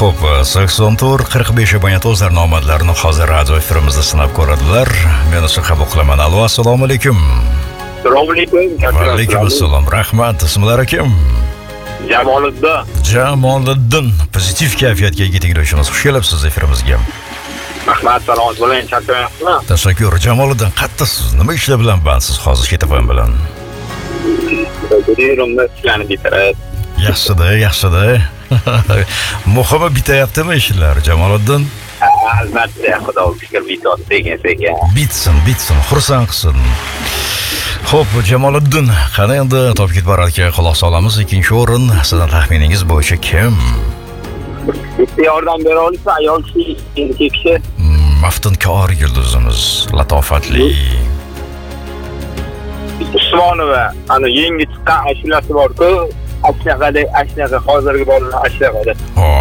Xo'p, 84-45 abonent o'zlarining omadlarini hozir radio efirimizda sinab ko'radilar. Men esa qabul qilaman. Alo, assalomu alaykum. Assalomu alaykum. Va alaykum assalom. Rahmat. Ismlari kim? Jamoliddin. Pozitiv kayfiyatga ega tinglovchimiz. Xush kelibsiz efirimizga. Rahmat, salomat bo'ling. Chaqirayapsizmi? Tashakkur. Jamoliddin, qattasiz. Nima ishlar bilan bandsiz hozir ketafon bilan? Yerimda ishlarni bitirib. Yaxshida. Muhimi bitayaptimi ishlar, Jamoliddin? Albatta, xudo fikr bityapti sekin. Bitsin, xursand qilsin. Xo'p, Jamoliddin, qani endi Topkent Baratga quloq solamiz. Ikkinchi o'rin sizning taxminingiz bo'yicha kim? Bitta yordam bera olsa, ayol kishi. Maftunkor yulduzimiz, latofatli. Usmonova, ana yangi chiqqan ashulasi bor-ku, ashnaqa hozirgi bolalar ashnaqa.